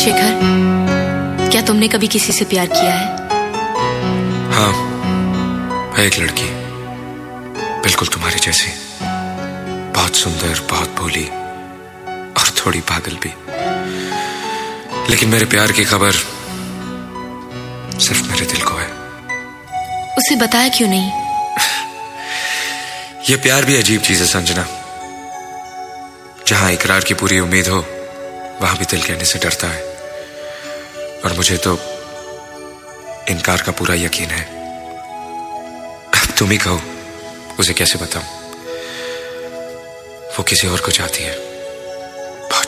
शेखर, क्या तुमने कभी किसी से प्यार किया है? हाँ, है एक लड़की, बिल्कुल तुम्हारी जैसी, बहुत सुंदर, बहुत भोली और थोड़ी पागल भी। लेकिन मेरे प्यार की खबर सिर्फ मेरे दिल को है। उसे बताया क्यों नहीं? ये प्यार भी अजीब चीज है संजना। जहां इकरार की पूरी उम्मीद हो, वहां भी दिल कहने से डरता है। और मुझे तो इनकार का पूरा यकीन है। अब तुम ही कहो, उसे कैसे बताऊं? वो किसी और को चाहती है।